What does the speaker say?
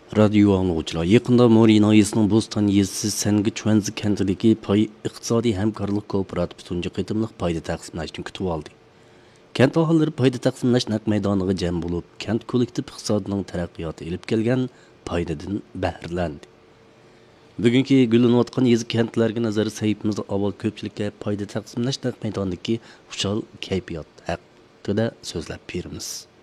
Radio anglag'uchilar yaqinda Mo'ri noyisining Bo'ston yezisi Sangi Chuanzi kentidagi pay iqtisodiy hamkorlik kooperativi tunji qitimliq payda taqsimlashni kutib oldi. Kent aholilari payda taqsimlash naq maydoniga jam bo'lib, kent kollektiv iqtisodining taraqqiyoti ilib kelgan paydadan bahrlandi. Bugungi gullanayotgan yezi kentlarga nazar saytimizda avval ko'pchilikka payda taqsimlash naq maydonidagi xushal kayfiyat haqida so'zlab beramiz.